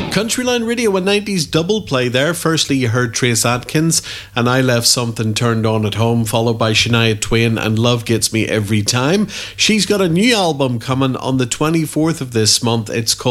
Countryline Radio, a 90s double play there. Firstly, you heard Trace Atkins and I Left Something Turned On at Home, followed by Shania Twain and Love Gets Me Every Time. She's got a new album coming on the 24th of this month. It's called